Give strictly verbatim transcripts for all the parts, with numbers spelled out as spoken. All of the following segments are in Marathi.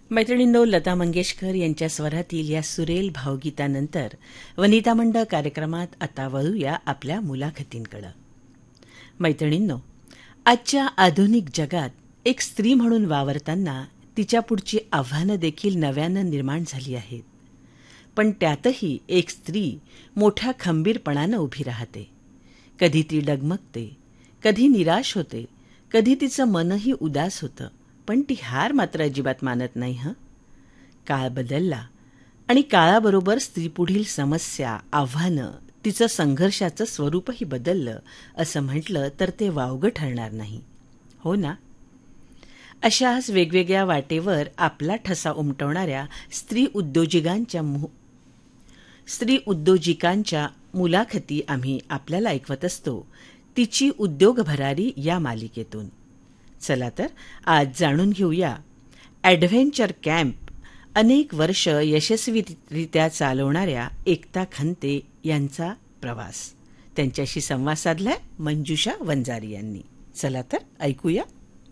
मैत्रिणींनो, लता मंगेशकर यांच्या स्वरातील या सुरेल भावगीतानंतर वनिता मंडळ कार्यक्रमात आता वळूया आपल्या मुलाखतींकडे. मैत्रिणींनो, आजच्या आधुनिक जगात एक स्त्री म्हणून वावरताना तिच्या पुढची आव्हानं देखील नव्यानं निर्माण झाली आहेत. पण त्यातही एक स्त्री मोठ्या खंबीरपणानं उभी राहते. कधी ती डगमगते, कधी निराश होते, कधी तिचं मनही उदास होतं, पण ती हार मात्र अजिबात मानत नाही. हं काळ बदलला आणि काळाबरोबर स्त्रीपुढील समस्या, आव्हानं, तिचं संघर्षाचं स्वरूपही बदललं असं म्हटलं तर ते वावगं ठरणार नाही, हो ना? अशाच वेगवेगळ्या वाटेवर आपला ठसा उमटवणाऱ्या स्त्री उद्योजिकांच्या स्त्री उद्योजिकांच्या मुलाखती आम्ही आपल्याला ऐकवत असतो तिची उद्योग भरारी या मालिकेतून. चला तर आज जाणून घेऊया ॲडव्हेंचर कॅम्प अनेक वर्ष यशस्वीरित्या चालवणाऱ्या एकता खंते यांचा प्रवास. त्यांच्याशी संवाद साधलाय मंजुषा वंजारी यांनी. चला तर ऐकूया.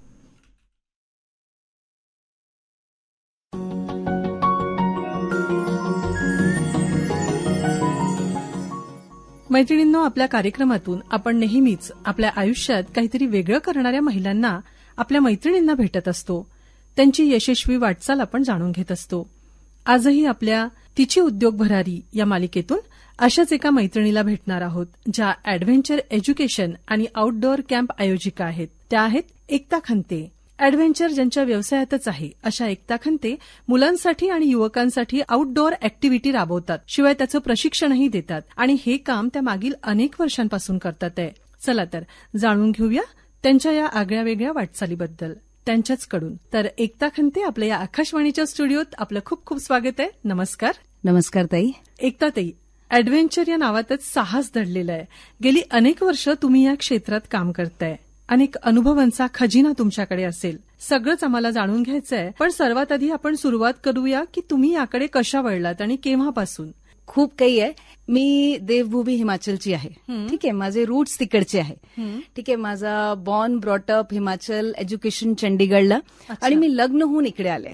मैत्रिणींनो, आपल्या कार्यक्रमातून आपण नेहमीच आपल्या आयुष्यात काहीतरी वेगळं करणाऱ्या महिलांना, आपल्या मैत्रिणींना भेटत असतो. त्यांची यशस्वी वाटचाल आपण जाणून घेत असतो. आजही आपल्या तिची उद्योग भरारी या मालिकेतून अशाच एका मैत्रिणीला भेटणार आहोत, ज्या ॲडव्हेंचर एज्युकेशन आणि आउटडोअर कॅम्प आयोजिका आहेत. त्या आहेत एकता खंते. ॲडव्हेंचर ज्यांच्या व्यवसायातच आहे अशा एकता खंते मुलांसाठी आणि युवकांसाठी आउटडोअर ॲक्टिव्हिटी राबवतात. शिवाय त्याचं प्रशिक्षणही देतात आणि हे काम त्या मागील अनेक वर्षांपासून करतात आहे. चला तर जाणून घेऊया त्यांच्या या आगळ्या वेगळ्या वाटचालीबद्दल त्यांच्याचकडून. तर एकता खंते, आपल्या या आकाशवाणीच्या स्टुडिओत आपलं खूप खूप स्वागत आहे. नमस्कार. नमस्कार ताई. एकता ताई, ॲडव्हेंचर या नावातच साहस दडलेलं आहे. गेली अनेक वर्ष तुम्ही या क्षेत्रात काम करताय. अनेक अनुभवांचा खजिना तुमच्याकडे असेल. सगळंच आम्हाला जाणून घ्यायचंय, पण सर्वात आधी आपण सुरुवात करूया की तुम्ही याकडे कशा वळलात आणि केव्हापासून? खूप काही आहे. मी देवभूमी हिमाचलची आहे. ठीक आहे, माझे रूट्स तिकडचे आहे. ठीक आहे, माझा बॉर्न ब्रॉटअप हिमाचल, एज्युकेशन चंडीगडला, आणि मी लग्न होऊन इकडे आले.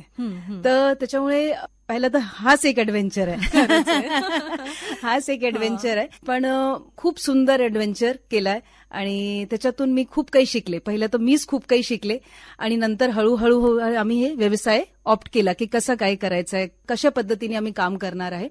तर त्याच्यामुळे पहिलं तर हाच एक ॲडव्हेंचर आहे. हाच एक ॲडव्हेंचर आहे, पण खूप सुंदर ॲडव्हेंचर केलाय आणि त्याच्यातून मी खूप काही शिकले. पहिलं तर मीच खूप काही शिकले आणि नंतर हळूहळू आम्ही हे व्यवसाय ऑप्ट केला की कसं काय करायचं आहे, कशा पद्धतीने आम्ही काम करणार आहे.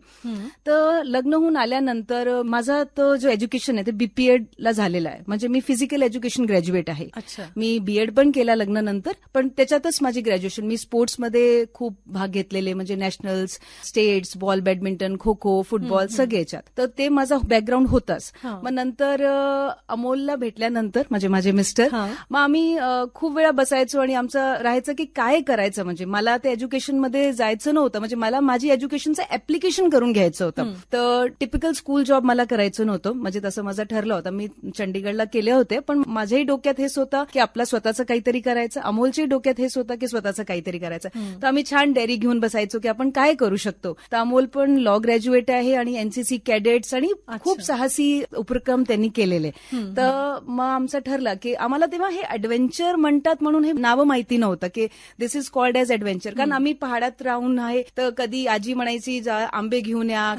तर लग्न होऊन आल्यानंतर माझा तो जो एज्युकेशन आहे ते बीपीएड ला झालेला आहे. म्हणजे मी फिजिकल एज्युकेशन ग्रॅज्युएट आहे. मी बीएड पण केला लग्नानंतर, पण त्याच्यातच माझी ग्रॅज्युएशन. मी स्पोर्ट्समध्ये खूप भाग घेतलेले, म्हणजे nationals, states, ball, badminton, kho kho, football सगळे याच्यात. तर ते माझा बॅकग्राऊंड होताच. मग नंतर अमोलला भेटल्यानंतर म्हणजे माझे मिस्टर, मग आम्ही खूप वेळा बसायचो आणि आमचं राहायचं की काय करायचं. म्हणजे मला ते एज्युकेशनमध्ये जायचं नव्हतं, म्हणजे मला माझी एज्युकेशनचं ऍप्लिकेशन करून घ्यायचं होतं. तर टिपिकल स्कूल जॉब मला करायचं नव्हतं. म्हणजे तसं माझं ठरलं होतं. मी चंडीगडला केले होते, पण माझ्याही डोक्यात हेच होतं की आपलं स्वतःचं काहीतरी करायचं. अमोलच्याही डोक्यात हेच होतं की स्वतःचं काहीतरी करायचं. तर आम्ही छान डायरी घेऊन बसायचो की आपण काय करू शकतो. तर अमोल पण लॉ ग्रॅज्युएट आहे आणि एनसीसी कॅडेट्स आणि खूप साहसी उपक्रम त्यांनी केलेले. तर मग आमचं ठरलं की आम्हाला तेव्हा हे ॲडव्हेंचर म्हणतात म्हणून हे नावं माहिती नव्हतं की दिस इज कॉल्ड ॲज ॲडव्हेंचर. कारण आम्ही पहाडात राहून आहे, तर कधी आजी म्हणायची आंबे घेऊन या,